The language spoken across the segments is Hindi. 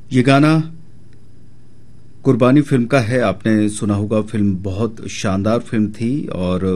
ये गाना कुर्बानी फिल्म का है। आपने सुना होगा, फिल्म बहुत शानदार फिल्म थी और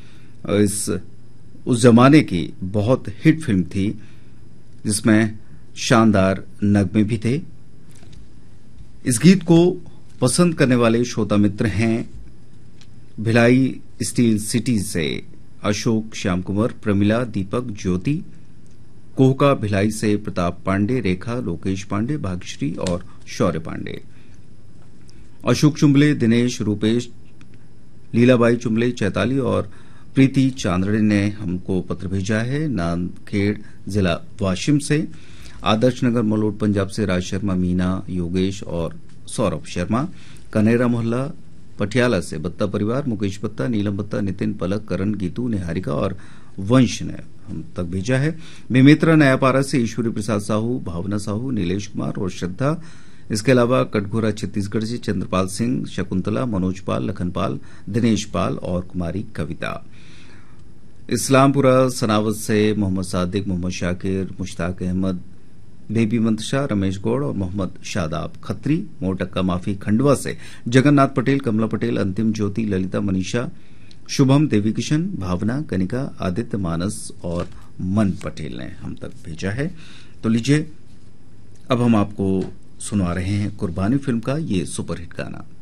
उस जमाने की बहुत हिट फिल्म थी जिसमें शानदार नगमे भी थे। इस गीत को पसंद करने वाले श्रोता मित्र हैं भिलाई स्टील सिटी से अशोक, श्याम कुमार, प्रमिला, दीपक, ज्योति, कोहका भिलाई से प्रताप पांडे, रेखा, लोकेश पांडे, भाग्यश्री और शौर्य पांडे। अशोक चुंबले, दिनेश, रूपेश, लीलाबाई चुंबले, चैताली और प्रीति चांद्रड़े ने हमको पत्र भेजा है। नांदखेड़ जिला वाशिम से आदर्श नगर मलोट पंजाब से राज शर्मा, मीना, योगेश और सौरभ शर्मा। कनेरा मोहल्ला पटियाला से बत्ता परिवार, मुकेश बत्ता, नीलम बत्ता, नितिन, पलक, करण, गीतू, निहारिका और वंश ने हम तक भेजा है। बेमेत्रा नयापारा से ईश्वरी प्रसाद साहू, भावना साहू, नीलेश कुमार और श्रद्धा। इसके अलावा कटघोरा छत्तीसगढ़ से चंद्रपाल सिंह, शकुंतला, मनोज पाल, लखन पाल, दिनेश पाल और कुमारी कविता। इस्लामपुरा सनावत से मोहम्मद सादिक, मोहम्मद शाकिर, मुश्ताक अहमद, बेबी मंतशा, रमेश गौड़ और मोहम्मद शादाब खत्री। मोरटक्का माफी खंडवा से जगन्नाथ पटेल, कमला पटेल, अंतिम ज्योति, ललिता, मनीषा, शुभम, देवी किशन, भावना, कनिका, आदित्य, मानस और मन पटेल ने हम तक भेजा है। तो लीजिए अब हम आपको सुना रहे हैं कुर्बानी फिल्म का ये सुपरहिट गाना।